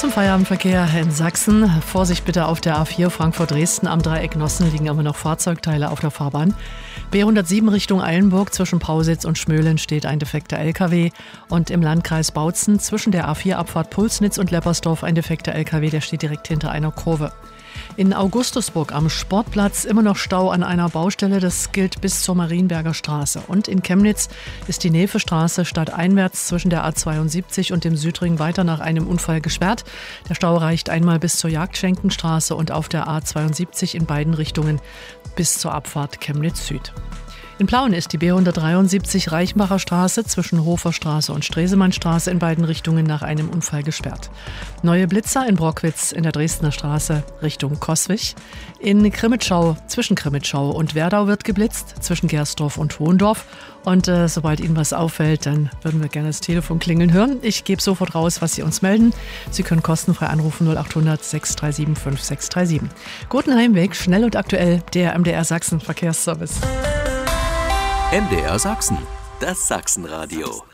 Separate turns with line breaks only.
zum Feierabendverkehr in Sachsen. Vorsicht bitte auf der A4 Frankfurt-Dresden. Am Dreieck Nossen liegen immer noch Fahrzeugteile auf der Fahrbahn. B107 Richtung Eilenburg zwischen Pausitz und Schmölen steht ein defekter LKW. Und im Landkreis Bautzen zwischen der A4-Abfahrt Pulsnitz und Leppersdorf ein defekter LKW, der steht direkt hinter einer Kurve. In Augustusburg am Sportplatz immer noch Stau an einer Baustelle. Das gilt bis zur Marienberger Straße. Und in Chemnitz ist die Nevestraße stadteinwärts zwischen der A72 und dem Südring weiter nach einem Unfall gesperrt. Der Stau reicht einmal bis zur Jagdschenkenstraße und auf der A72 in beiden Richtungen bis zur Abfahrt Chemnitz Süd. In Plauen ist die B173 Reichenbacher Straße zwischen Hofer Straße und Stresemannstraße in beiden Richtungen nach einem Unfall gesperrt. Neue Blitzer in Brockwitz in der Dresdner Straße Richtung Coswig. In Crimmitschau, zwischen Crimmitschau und Werdau wird geblitzt, zwischen Gersdorf und Hohendorf. Und sobald Ihnen was auffällt, dann würden wir gerne das Telefon klingeln hören. Ich gebe sofort raus, was Sie uns melden. Sie können kostenfrei anrufen 0800 637 5637. Guten Heimweg, schnell und aktuell, der MDR Sachsen Verkehrsservice.
MDR Sachsen, das Sachsenradio.